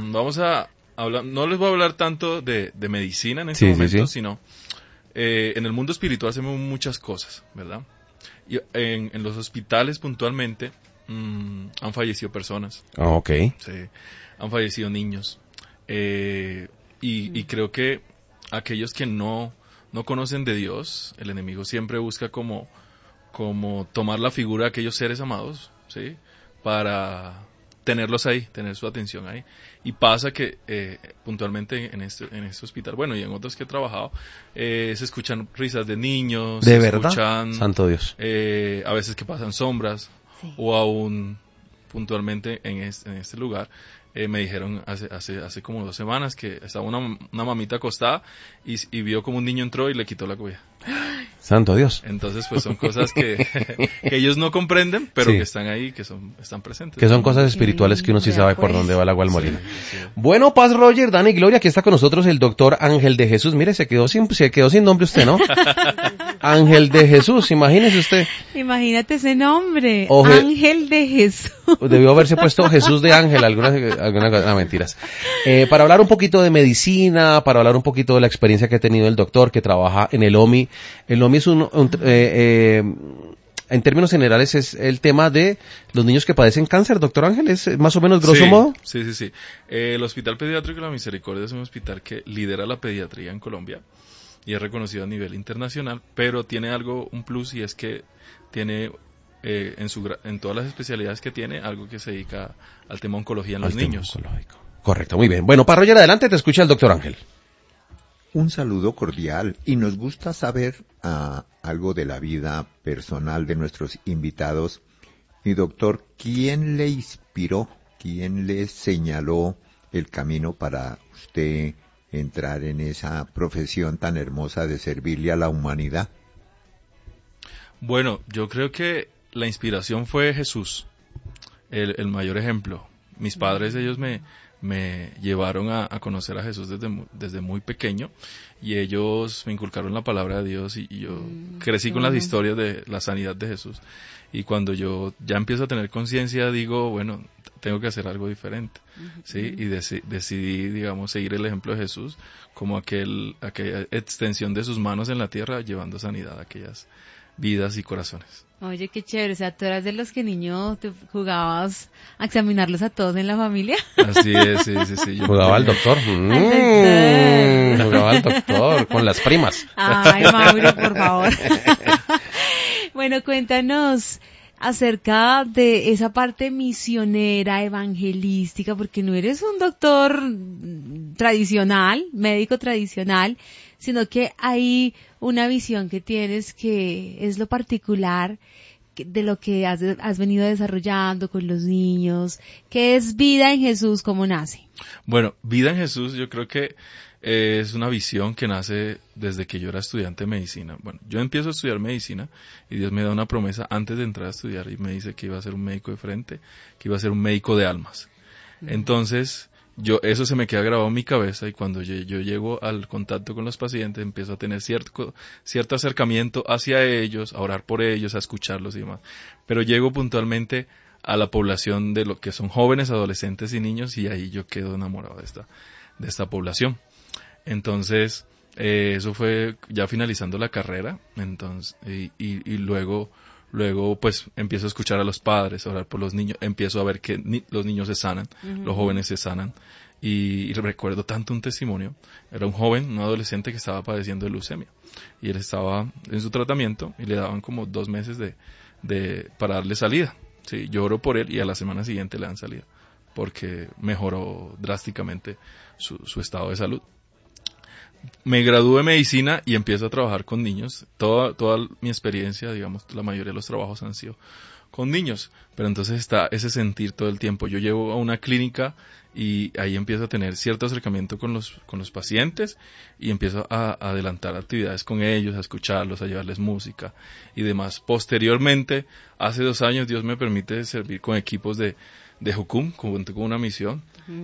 vamos a hablar, no les voy a hablar tanto de medicina en este momento, sino en el mundo espiritual hacemos muchas cosas, ¿verdad? Y en los hospitales puntualmente han fallecido personas. Sí, han fallecido niños. Y creo que aquellos que no conocen de Dios, el enemigo siempre busca como tomar la figura de aquellos seres amados, ¿sí? Para tenerlos ahí, tener su atención ahí. Y pasa que puntualmente en este hospital, bueno, y en otros que he trabajado, se escuchan risas de niños. ¿De se verdad? Escuchan, Santo Dios. A veces que pasan sombras, o aún puntualmente en este lugar, me dijeron hace como 2 semanas que estaba una mamita acostada y vio como un niño entró y le quitó la cobija. Santo Dios. Entonces, pues son cosas que ellos no comprenden, pero que están ahí, están presentes. Que son cosas espirituales que uno sí sabe por dónde va el agua al molino. Sí. Bueno, Paz, Roger, Dani, Gloria, aquí está con nosotros el doctor Ángel de Jesús. Mire, se quedó sin nombre usted, ¿no? Ángel de Jesús, imagínese usted. Imagínate ese nombre, Ángel de Jesús. Debió haberse puesto Jesús de Ángel, algunas mentiras. Para hablar un poquito de medicina, para hablar un poquito de la experiencia que ha tenido el doctor que trabaja en el OMI. El OMI es en términos generales es el tema de los niños que padecen cáncer, doctor Ángel, es más o menos grosso modo. Sí. El Hospital Pediátrico de la Misericordia es un hospital que lidera la pediatría en Colombia y es reconocido a nivel internacional, pero tiene un plus, y es que tiene en todas las especialidades que tiene algo que se dedica al tema oncología en los niños. Correcto, muy bien. Bueno, para Roger, adelante, te escucha el doctor Ángel. Un saludo cordial, y nos gusta saber algo de la vida personal de nuestros invitados. Y doctor, ¿quién le inspiró, quién le señaló el camino para usted entrar en esa profesión tan hermosa de servirle a la humanidad? Bueno, yo creo que la inspiración fue Jesús, el mayor ejemplo. Mis padres, ellos me llevaron a conocer a Jesús desde muy pequeño, y ellos me inculcaron la palabra de Dios, y yo crecí con las historias de la sanidad de Jesús. Y cuando yo ya empiezo a tener conciencia, digo, bueno, tengo que hacer algo diferente, ¿sí? Y decidí, digamos, seguir el ejemplo de Jesús como aquella extensión de sus manos en la tierra, llevando sanidad a aquellas vidas y corazones. Oye, qué chévere, o sea, ¿tú eras de los que niño te jugabas a examinarlos a todos en la familia? Así es, sí. Jugaba al doctor. Jugaba al doctor con las primas. Ay, Mauro, por favor. Bueno, cuéntanos acerca de esa parte misionera, evangelística, porque no eres un doctor tradicional, médico tradicional, sino que hay una visión que tienes que es lo particular de lo que has venido desarrollando con los niños, que es Vida en Jesús. ¿Cómo nace? Bueno, Vida en Jesús yo creo que es una visión que nace desde que yo era estudiante de medicina. Bueno, yo empiezo a estudiar medicina y Dios me da una promesa antes de entrar a estudiar y me dice que iba a ser un médico de frente, que iba a ser un médico de almas. Entonces, eso se me queda grabado en mi cabeza, y cuando yo llego al contacto con los pacientes empiezo a tener cierto acercamiento hacia ellos, a orar por ellos, a escucharlos y demás. Pero llego puntualmente a la población de lo que son jóvenes, adolescentes y niños, y ahí yo quedo enamorado de esta población. Entonces, eso fue ya finalizando la carrera, entonces, y luego pues empiezo a escuchar a los padres, a orar por los niños, empiezo a ver que los niños se sanan, los jóvenes se sanan, y recuerdo tanto un testimonio. Era un joven, un adolescente que estaba padeciendo de leucemia, y él estaba en su tratamiento y le daban como 2 meses para darle salida. Sí, yo oro por él y a la semana siguiente le dan salida, porque mejoró drásticamente su estado de salud. Me gradué de medicina y empiezo a trabajar con niños. Toda mi experiencia, digamos, la mayoría de los trabajos han sido con niños, pero entonces está ese sentir todo el tiempo. Yo llego a una clínica y ahí empiezo a tener cierto acercamiento con los pacientes, y empiezo a adelantar actividades con ellos, a escucharlos, a llevarles música y demás. Posteriormente, hace 2 años, Dios me permite servir con equipos de Jucum, con una misión,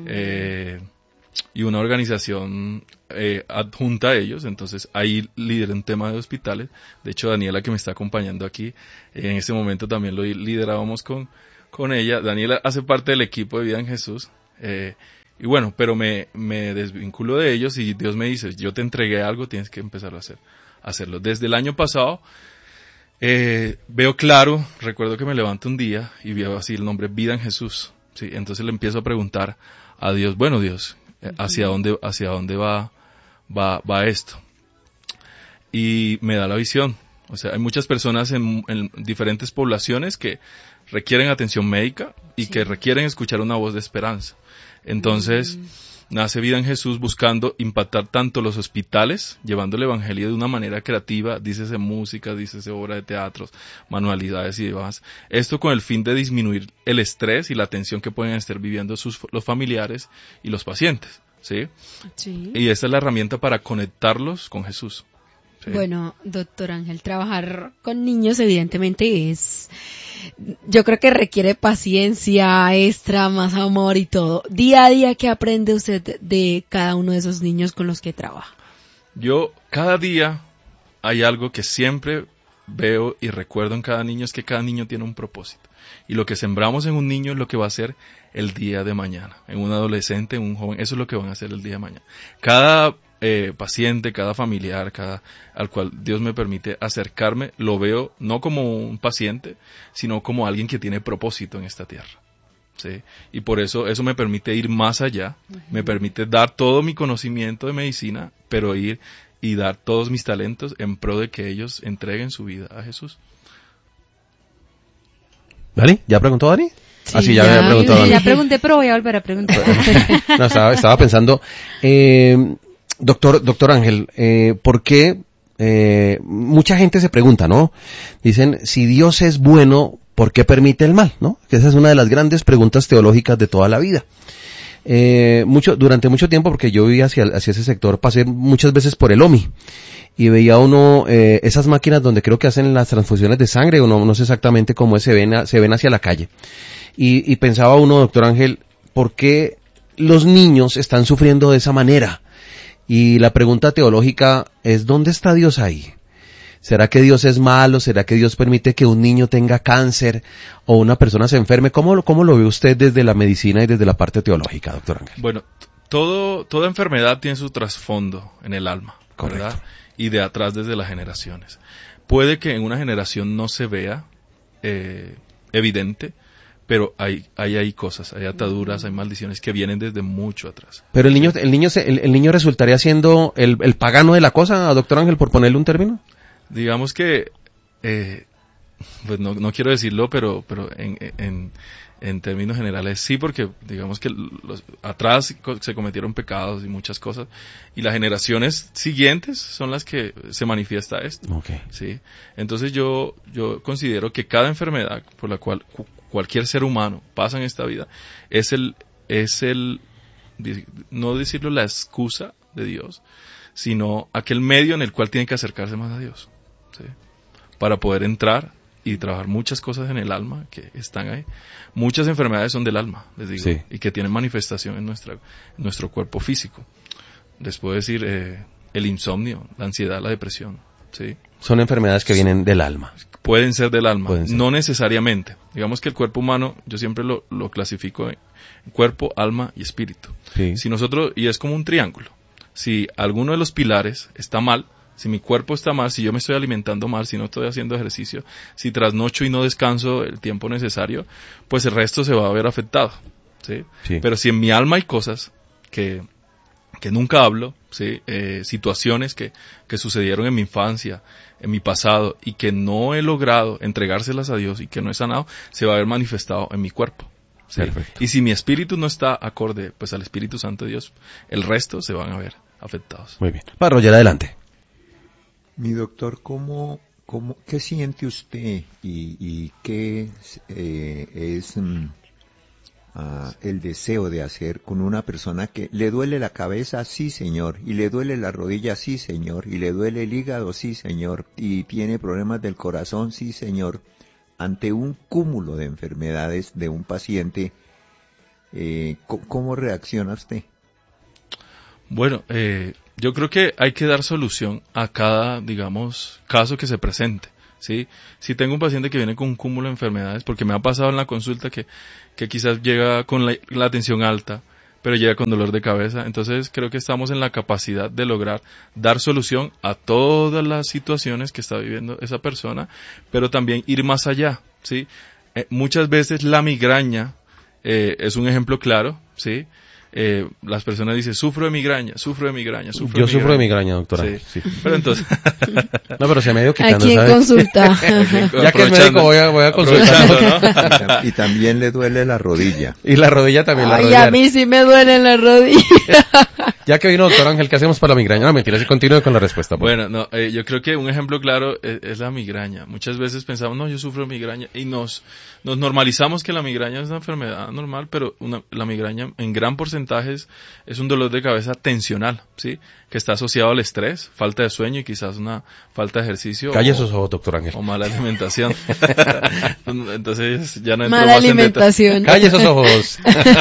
y una organización adjunta a ellos. Entonces ahí lideré un tema de hospitales. De hecho, Daniela, que me está acompañando aquí, en este momento también lo liderábamos con ella. Daniela hace parte del equipo de Vida en Jesús, Y bueno, pero me desvinculo de ellos y Dios me dice, yo te entregué algo, tienes que empezar a hacerlo. Desde el año pasado, veo claro, recuerdo que me levanto un día y veo así el nombre Vida en Jesús. Sí, entonces le empiezo a preguntar a Dios, bueno Dios, ¿hacia dónde va esto? Y me da la visión. O sea, hay muchas personas en diferentes poblaciones que requieren atención médica y que requieren escuchar una voz de esperanza. Entonces, nace Vida en Jesús buscando impactar tanto los hospitales, llevando el evangelio de una manera creativa, dícese música, dícese obra de teatros, manualidades y demás. Esto con el fin de disminuir el estrés y la tensión que pueden estar viviendo los familiares y los pacientes, ¿sí? Sí. Y esta es la herramienta para conectarlos con Jesús. Sí. Bueno, doctor Ángel, trabajar con niños evidentemente yo creo que requiere paciencia extra, más amor y todo. Día a día, ¿qué aprende usted de cada uno de esos niños con los que trabaja? Yo, cada día, hay algo que siempre veo y recuerdo en cada niño, es que cada niño tiene un propósito. Y lo que sembramos en un niño es lo que va a ser el día de mañana. En un adolescente, en un joven, eso es lo que van a hacer el día de mañana. Cada paciente, cada familiar, al cual Dios me permite acercarme, lo veo no como un paciente, sino como alguien que tiene propósito en esta tierra. ¿Sí? Y por eso me permite ir más allá, me permite dar todo mi conocimiento de medicina, pero ir y dar todos mis talentos en pro de que ellos entreguen su vida a Jesús. ¿Dani? ¿Ya preguntó Dani? Sí, ya había preguntado Dani. Ya pregunté, pero voy a volver a preguntar. No, estaba pensando... Doctor Ángel, ¿por qué mucha gente se pregunta, ¿no? Dicen, si Dios es bueno, ¿por qué permite el mal? ¿No? Que esa es una de las grandes preguntas teológicas de toda la vida. Durante mucho tiempo, porque yo vivía hacia ese sector, pasé muchas veces por el OMI y veía uno esas máquinas donde creo que hacen las transfusiones de sangre, o no sé exactamente cómo se ven hacia la calle. Y pensaba uno, doctor Ángel, ¿por qué los niños están sufriendo de esa manera? Y la pregunta teológica es, ¿dónde está Dios ahí? ¿Será que Dios es malo? ¿Será que Dios permite que un niño tenga cáncer o una persona se enferme? ¿Cómo lo ve usted desde la medicina y desde la parte teológica, doctor Ángel? Bueno, toda enfermedad tiene su trasfondo en el alma, correcto, ¿verdad? Y de atrás desde las generaciones. Puede que en una generación no se vea evidente, pero hay cosas, hay ataduras, hay maldiciones que vienen desde mucho atrás. Pero el niño resultaría siendo el pagano de la cosa, doctor Ángel, por ponerle un término. Digamos que, pues no quiero decirlo, pero en términos generales sí, porque digamos que atrás se cometieron pecados y muchas cosas, y las generaciones siguientes son las que se manifiesta esto. Okay. Sí. Entonces yo considero que cada enfermedad por la cual cualquier ser humano pasa en esta vida es no decirlo la excusa de Dios, sino aquel medio en el cual tiene que acercarse más a Dios, ¿sí? Para poder entrar y trabajar muchas cosas en el alma que están ahí. Muchas enfermedades son del alma, les digo, sí, y que tienen manifestación en nuestro cuerpo físico. Les puedo decir el insomnio, la ansiedad, la depresión, ¿sí? Son enfermedades que vienen del alma. Pueden ser del alma, no necesariamente. Digamos que el cuerpo humano, yo siempre lo clasifico en cuerpo, alma y espíritu. Sí. Y es como un triángulo. Si alguno de los pilares está mal, si mi cuerpo está mal, si yo me estoy alimentando mal, si no estoy haciendo ejercicio, si trasnocho y no descanso el tiempo necesario, pues el resto se va a ver afectado, ¿sí? Sí. Pero si en mi alma hay cosas que nunca hablo, ¿sí? Situaciones que sucedieron en mi infancia, en mi pasado, y que no he logrado entregárselas a Dios y que no he sanado, se va a ver manifestado en mi cuerpo, ¿sí? Y si mi espíritu no está acorde pues al Espíritu Santo de Dios, el resto se van a ver afectados. Muy bien. Padre Roger, adelante. Mi doctor, ¿qué siente usted y qué es el deseo de hacer con una persona que le duele la cabeza? Sí, señor, y le duele la rodilla, sí, señor, y le duele el hígado, sí, señor, y tiene problemas del corazón, sí, señor, ante un cúmulo de enfermedades de un paciente? ¿Cómo reacciona usted? Bueno, yo creo que hay que dar solución a cada, digamos, caso que se presente, ¿sí? Si tengo un paciente que viene con un cúmulo de enfermedades, porque me ha pasado en la consulta que quizás llega con la tensión alta, pero llega con dolor de cabeza. Entonces creo que estamos en la capacidad de lograr dar solución a todas las situaciones que está viviendo esa persona, pero también ir más allá, ¿sí? Muchas veces la migraña es un ejemplo claro, ¿sí? Las personas dicen, sufro de migraña. Yo sufro de migraña, doctora. Sí. Pero entonces... No, pero se me dio quitando, ¿A quién ¿sabes? consulta? Ya que es médico voy a consultar. ¿no? Y también le duele la rodilla. Y la rodilla también, la Ay, rodilla. a mí sí me duele la rodilla. Ya que vino doctor Ángel, ¿qué hacemos para la migraña? No, mentira, sí continúe con la respuesta. Pues. Bueno, no, yo creo que un ejemplo claro es la migraña. Muchas veces pensamos, no, yo sufro de migraña, y nos normalizamos que la migraña es una enfermedad normal, pero la migraña en gran porcentaje es un dolor de cabeza tensional, ¿sí? Que está asociado al estrés, falta de sueño y quizás una falta de ejercicio. Calle esos ojos, doctor Ángel. O mala alimentación. Entonces ya no entro Mala más alimentación. Calle esos ojos.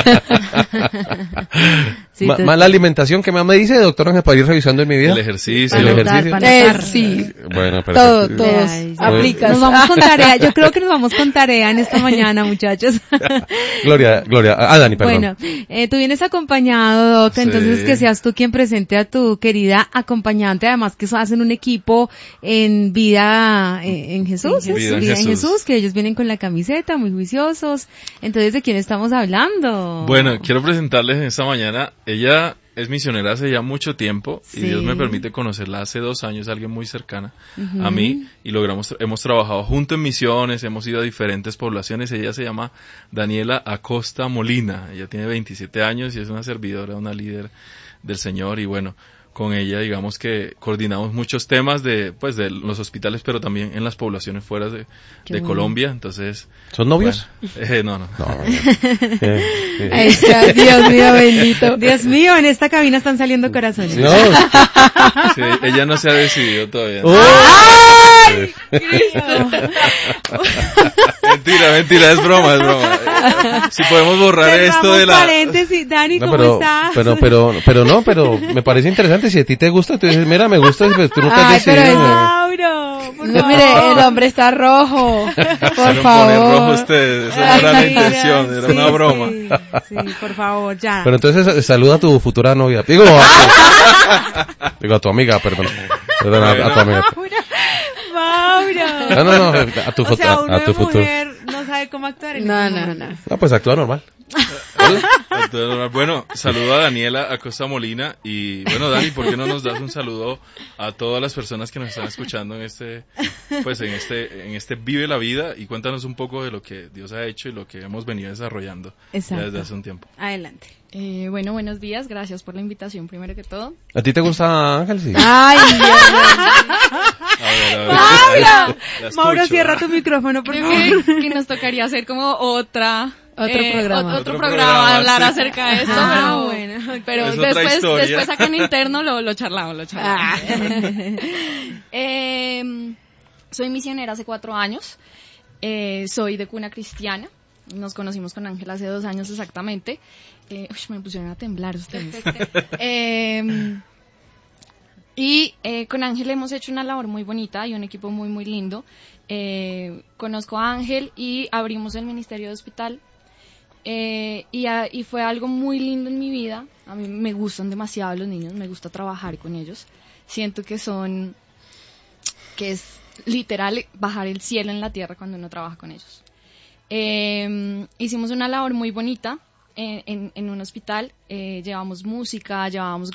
Sí, Mala alimentación, ¿qué más me dice, doctor Ángel, para ir revisando en mi vida? El ejercicio. El ejercicio. Sí. Bueno, pero Todos. Ay, Aplicas. Nos vamos con tarea. Yo creo que nos vamos con tarea en esta mañana, muchachos. Gloria, Dani, perdón. Bueno, tú vienes acompañado, Doc, entonces Sí. que seas tú quien presente a tu querida acompañante, además que hacen un equipo en Vida en Jesús. Vida en Vida en Jesús. Jesús, que ellos vienen con la camiseta, muy juiciosos. Entonces, ¿de quién estamos hablando? Bueno, quiero presentarles esta mañana. Ella es misionera hace ya mucho tiempo y Sí. Dios me permite conocerla hace 2 años, alguien muy cercana a mí, y hemos trabajado juntos en misiones, hemos ido a diferentes poblaciones. Ella se llama Daniela Acosta Molina, ella tiene 27 años y es una servidora, una líder del Señor, y bueno, con ella digamos que coordinamos muchos temas de los hospitales, pero también en las poblaciones fuera de bueno. Colombia. Entonces, ¿Son novios? bueno, no. Ahí está, Dios mío bendito. Dios mío, en esta cabina están saliendo corazones. No. Sí, ella no se ha decidido todavía. ¡Ay, Cristo! Mentira, es broma. Si podemos borrar esto de la... paréntesis, Dani, No, ¿cómo estás? pero me parece interesante. Si a ti te gusta, tú dices, mira, me gusta, pero tú no te has Ay, decidido. pero ¿no? Mauro, por mire, el hombre está rojo. Por Hicieron favor. poner rojo ustedes, esa era la Ay, intención, era sí, una broma. Sí, por favor, ya. Pero entonces saluda a tu futura novia. Digo, a tu amiga, perdón. Perdón, a tu amiga. Mauro. No, a tu O sea, uno a tu de futuro. mujer no sabe cómo actuar en ese momento. No, pues actúa normal. Entonces, bueno, saludo a Daniela Acosta Molina y bueno, Dani, ¿por qué no nos das un saludo a todas las personas que nos están escuchando en este Vive la Vida, y cuéntanos un poco de lo que Dios ha hecho y lo que hemos venido desarrollando ya desde hace un tiempo? Adelante. Bueno, buenos días, gracias por la invitación primero que todo. ¿A ti te gusta Ángel? Sí. Ay, Dios. La escucho. Mauro, cierra tu micrófono, por Creo favor. que nos tocaría hacer como otro programa. otro programa, hablar sí. acerca de esto, Ah, pero, bueno. pero Es otra historia. después acá en interno lo charlamos. Ah. Soy misionera hace 4 años, soy de cuna cristiana, nos conocimos con Ángel hace 2 años exactamente. Me pusieron a temblar ustedes. Y con Ángel hemos hecho una labor muy bonita y un equipo muy, muy lindo. Conozco a Ángel y abrimos el Ministerio de Hospital. Y fue algo muy lindo en mi vida. A mí me gustan demasiado los niños, me gusta trabajar con ellos. Siento que es literal bajar el cielo en la tierra cuando uno trabaja con ellos. Hicimos una labor muy bonita en un hospital. Llevamos música, llevábamos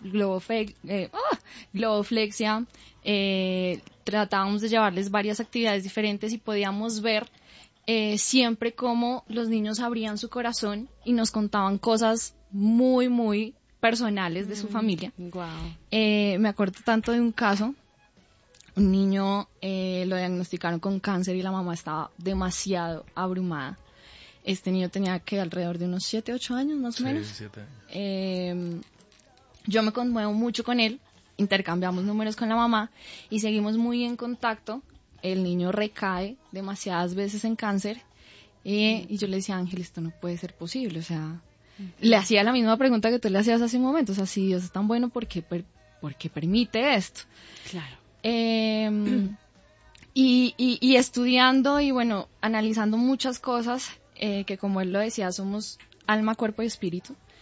globoflexia, tratábamos de llevarles varias actividades diferentes y podíamos ver siempre cómo los niños abrían su corazón y nos contaban cosas muy, muy personales de su familia. Wow. Me acuerdo tanto de un caso. Un niño lo diagnosticaron con cáncer y la mamá estaba demasiado abrumada. Este niño tenía que alrededor de unos 7, 8 años más o menos. 7 años. Yo me conmuevo mucho con él, intercambiamos números con la mamá y seguimos muy en contacto. El niño recae demasiadas veces en cáncer y yo le decía a Ángel, esto no puede ser posible, o sea, le hacía la misma pregunta que tú le hacías hace un momento, o sea, si Dios es tan bueno, ¿por qué permite esto? Claro. Y estudiando y bueno, analizando muchas cosas, que como él lo decía, somos alma, cuerpo y espíritu.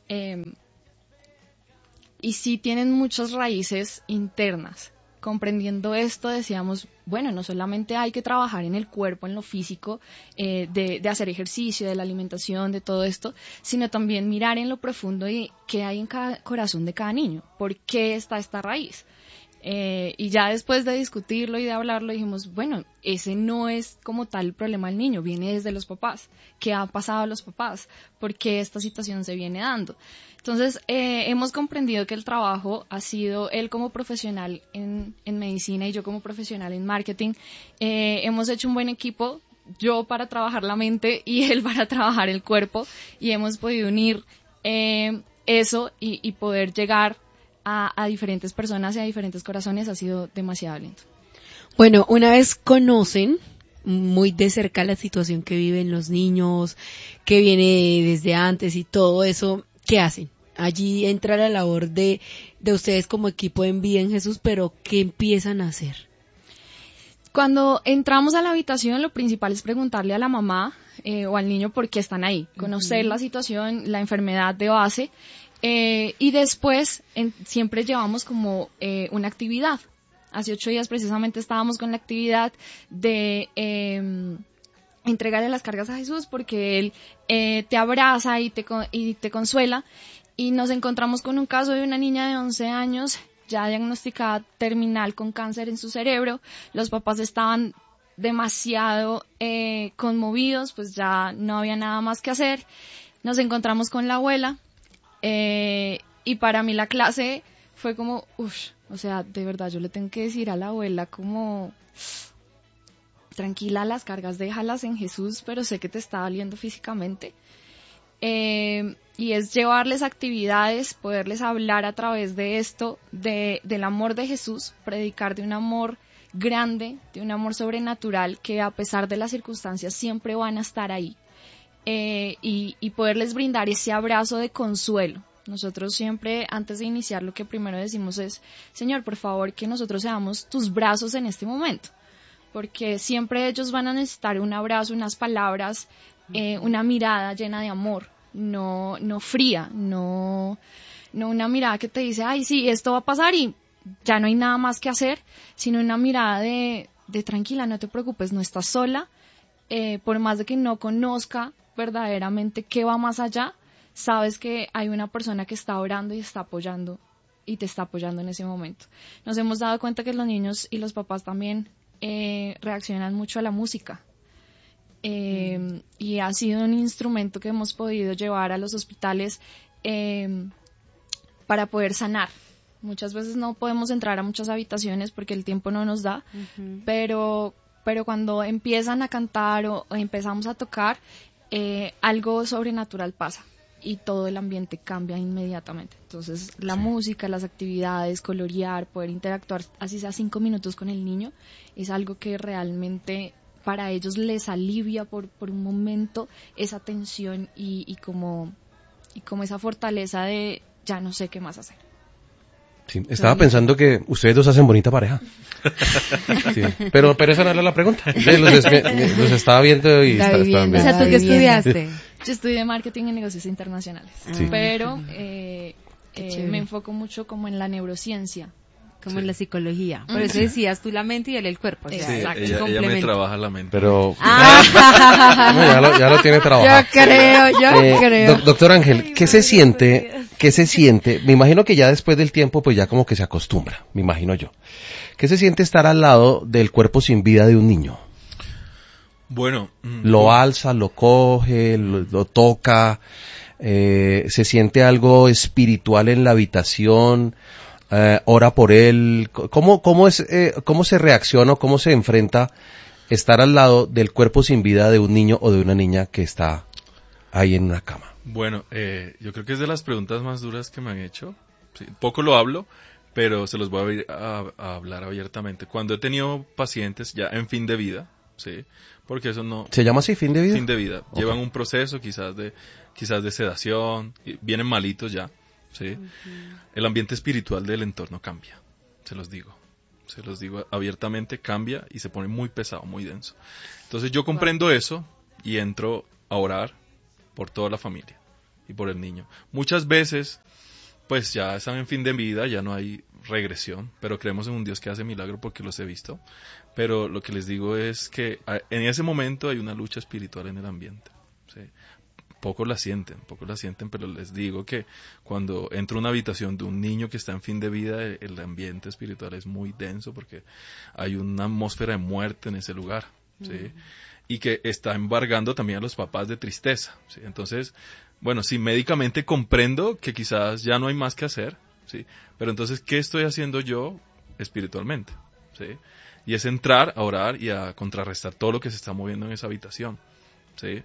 y sí tienen muchas raíces internas. Comprendiendo esto, decíamos, bueno, no solamente hay que trabajar en el cuerpo, en lo físico, de hacer ejercicio, de la alimentación, de todo esto, sino también mirar en lo profundo y qué hay en cada corazón de cada niño, por qué está esta raíz. Y ya después de discutirlo y de hablarlo, dijimos, bueno, ese no es como tal el problema del niño, viene desde los papás. ¿Qué ha pasado a los papás? ¿Por qué esta situación se viene dando? Entonces, hemos comprendido que el trabajo ha sido él como profesional en medicina y yo como profesional en marketing. Hemos hecho un buen equipo, yo para trabajar la mente y él para trabajar el cuerpo, y hemos podido unir eso y poder llegar a diferentes personas y a diferentes corazones. Ha sido demasiado lindo. Bueno, una vez conocen muy de cerca la situación que viven los niños, que viene desde antes y todo eso, ¿qué hacen? Allí entra la labor de ustedes como equipo en Vida en Jesús, pero ¿qué empiezan a hacer? Cuando entramos a la habitación, lo principal es preguntarle a la mamá o al niño por qué están ahí, conocer la situación, la enfermedad de base. Y después siempre llevamos como una actividad. Hace 8 días precisamente estábamos con la actividad de entregarle las cargas a Jesús, porque Él te abraza y te consuela. Y nos encontramos con un caso de una niña de 11 años ya diagnosticada terminal con cáncer en su cerebro. Los papás estaban demasiado conmovidos, pues ya no había nada más que hacer. Nos encontramos con la abuela. Y para mí la clase fue como, o sea, de verdad yo le tengo que decir a la abuela como, tranquila, las cargas déjalas en Jesús, pero sé que te está doliendo físicamente. Y es llevarles actividades, poderles hablar a través de esto, del amor de Jesús, predicar de un amor grande, de un amor sobrenatural que a pesar de las circunstancias siempre van a estar ahí. Y poderles brindar ese abrazo de consuelo. Nosotros siempre, antes de iniciar, lo que primero decimos es, Señor, por favor, que nosotros seamos tus brazos en este momento, porque siempre ellos van a necesitar un abrazo, unas palabras, una mirada llena de amor, no fría, no una mirada que te dice, ay, sí, esto va a pasar y ya no hay nada más que hacer, sino una mirada de tranquila, no te preocupes, no estás sola, por más de que no conozca verdaderamente qué va más allá, sabes que hay una persona que está orando y está apoyando y te está apoyando en ese momento. Nos hemos dado cuenta que los niños y los papás también reaccionan mucho a la música, y ha sido un instrumento que hemos podido llevar a los hospitales para poder sanar. Muchas veces no podemos entrar a muchas habitaciones porque el tiempo no nos da, pero cuando empiezan a cantar o empezamos a tocar, algo sobrenatural pasa y todo el ambiente cambia inmediatamente. Entonces la música, las actividades, colorear, poder interactuar así sea 5 minutos con el niño, es algo que realmente para ellos les alivia por un momento esa tensión y como esa fortaleza de ya no sé qué más hacer. Sí, estaba pensando que ustedes dos hacen bonita pareja. Sí, pero esa no era la pregunta. Los estaba viendo y estaban bien. O sea, ¿tú qué estudiaste? Yo estudié marketing y negocios internacionales, pero me enfoco mucho como en la neurociencia. Como en la psicología. Por eso decías tú la mente y él el cuerpo. O sea, exacto. Ella me trabaja la mente. Pero no, ya lo tiene trabajado. Yo creo. Doctor Ángel, ¿qué se siente? Me imagino que ya después del tiempo pues ya como que se acostumbra, me imagino yo. ¿Qué se siente estar al lado del cuerpo sin vida de un niño? Bueno. Lo alza, lo coge, lo toca, se siente algo espiritual en la habitación, ora por él. ¿Cómo se reacciona o cómo se enfrenta estar al lado del cuerpo sin vida de un niño o de una niña que está ahí en una cama? Bueno, yo creo que es de las preguntas más duras que me han hecho. Sí, poco lo hablo, pero se los voy a hablar abiertamente. Cuando he tenido pacientes ya en fin de vida, sí, porque eso no... ¿Se llama así, fin de vida? Fin de vida. Okay. Llevan un proceso quizás de sedación, vienen malitos ya, sí. El ambiente espiritual del entorno cambia, se los digo abiertamente, cambia y se pone muy pesado, muy denso. Entonces yo comprendo eso y entro a orar por toda la familia, y por el niño. Muchas veces, pues ya están en fin de vida, ya no hay regresión, pero creemos en un Dios que hace milagro porque los he visto. Pero lo que les digo es que en ese momento hay una lucha espiritual en el ambiente. ¿Sí? Pocos la sienten, pero les digo que cuando entro a una habitación de un niño que está en fin de vida, el ambiente espiritual es muy denso porque hay una atmósfera de muerte en ese lugar, ¿sí? Y que está embargando también a los papás de tristeza, ¿sí? Entonces, bueno, sí, médicamente comprendo que quizás ya no hay más que hacer, ¿sí? Pero entonces, ¿qué estoy haciendo yo espiritualmente? ¿Sí? Y es entrar a orar y a contrarrestar todo lo que se está moviendo en esa habitación, ¿sí?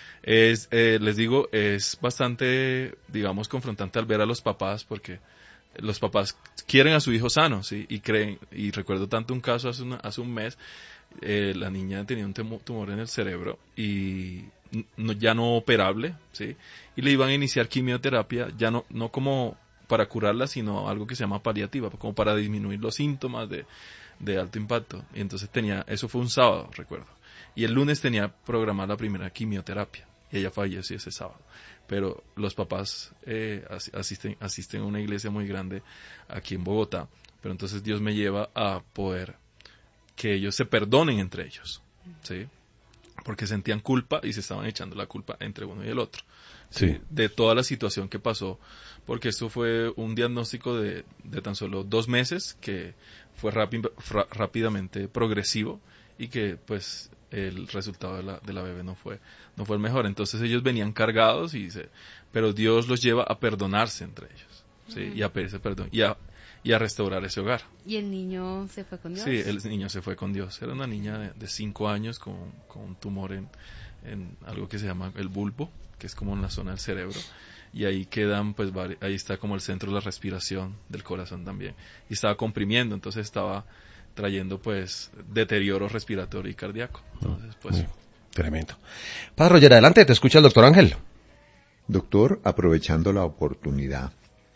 Les digo, es bastante, digamos, confrontante al ver a los papás porque los papás quieren a su hijo sano, ¿sí? Y creen, y recuerdo tanto un caso hace un mes, la niña tenía un tumor en el cerebro y ya no operable, ¿sí? Y le iban a iniciar quimioterapia, ya no como para curarla, sino algo que se llama paliativa, como para disminuir los síntomas de alto impacto. Y entonces eso fue un sábado, recuerdo. Y el lunes tenía programada la primera quimioterapia. Y ella falleció ese sábado. Pero los papás asisten a una iglesia muy grande aquí en Bogotá. Pero entonces Dios me lleva a poder que ellos se perdonen entre ellos, ¿sí? Porque sentían culpa y se estaban echando la culpa entre uno y el otro. Sí. De toda la situación que pasó. Porque esto fue un diagnóstico de tan solo 2 meses que fue rápidamente progresivo y que pues el resultado de la bebé no fue el mejor. Entonces ellos venían cargados pero Dios los lleva a perdonarse entre ellos, ¿sí? Y a pedirse perdón y a restaurar ese hogar. ¿Y el niño se fue con Dios? Sí, el niño se fue con Dios. Era una niña de 5 años con un tumor en algo que se llama el bulbo, que es como en la zona del cerebro. Y ahí quedan, pues ahí está como el centro de la respiración del corazón también. Y estaba comprimiendo, entonces estaba trayendo pues deterioro respiratorio y cardíaco. Entonces, pues... Tremendo. Padre Roger, adelante, te escucha el doctor Ángel. Doctor, aprovechando la oportunidad,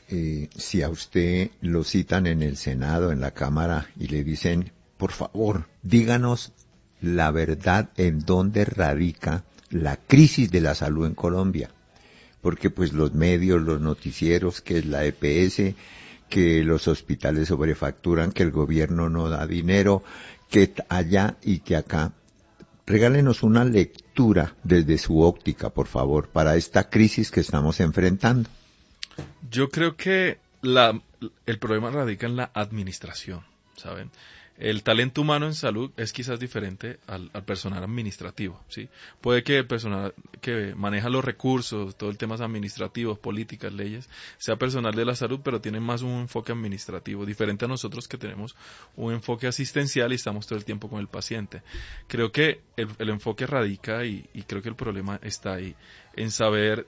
si a usted lo citan en el Senado, en la Cámara, y le dicen, por favor, díganos la verdad en dónde radica la crisis de la salud en Colombia. Porque pues los medios, los noticieros, que es la EPS, que los hospitales sobrefacturan, que el gobierno no da dinero, que allá y que acá. Regálenos una lectura desde su óptica, por favor, para esta crisis que estamos enfrentando. Yo creo que el problema radica en la administración, ¿saben? El talento humano en salud es quizás diferente al personal administrativo, ¿sí? Puede que el personal que maneja los recursos, todo el tema administrativos, políticas, leyes, sea personal de la salud, pero tiene más un enfoque administrativo, diferente a nosotros que tenemos un enfoque asistencial y estamos todo el tiempo con el paciente. Creo que el enfoque radica y creo que el problema está ahí, en saber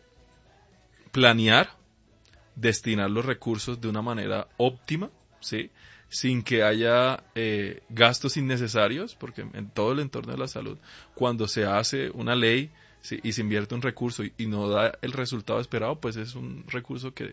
planear, destinar los recursos de una manera óptima, ¿sí? Sin que haya gastos innecesarios, porque en todo el entorno de la salud, cuando se hace una ley, ¿sí? Y se invierte un recurso y no da el resultado esperado, pues es un recurso que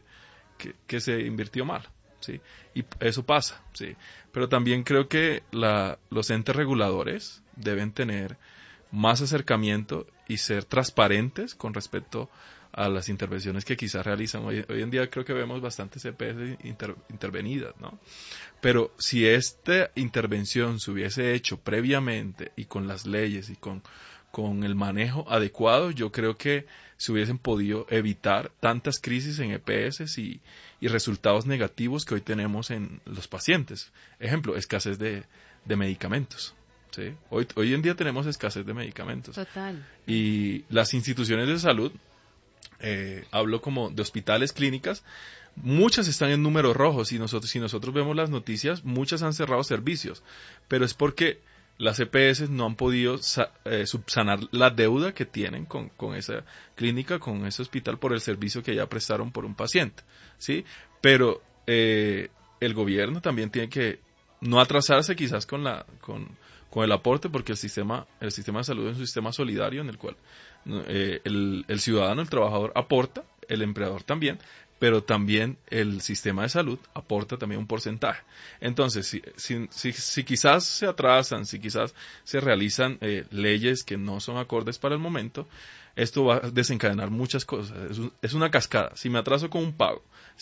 se invirtió mal, ¿sí? Y eso pasa, ¿sí? Pero también creo que los entes reguladores deben tener más acercamiento y ser transparentes con respecto a las intervenciones que quizás realizan. Hoy en día creo que vemos bastantes EPS intervenidas, ¿no? Pero si esta intervención se hubiese hecho previamente y con las leyes y con el manejo adecuado, yo creo que se hubiesen podido evitar tantas crisis en EPS y resultados negativos que hoy tenemos en los pacientes. Ejemplo, escasez de medicamentos. ¿Sí? Hoy en día tenemos escasez de medicamentos. Total. Y las instituciones de salud, hablo como de hospitales, clínicas, muchas están en números rojos y si nosotros vemos las noticias, muchas han cerrado servicios, pero es porque las EPS no han podido subsanar la deuda que tienen con esa clínica, con ese hospital por el servicio que ya prestaron por un paciente, ¿sí? Pero el gobierno también tiene que no atrasarse quizás con el aporte, porque el sistema de salud es un sistema solidario en el cual el ciudadano, el trabajador aporta, el empleador también, pero también el sistema de salud aporta también un porcentaje. Entonces, si quizás se atrasan, si quizás se realizan leyes que no son acordes para el momento, esto va a desencadenar muchas cosas. Es una cascada. Si me atraso con un pago,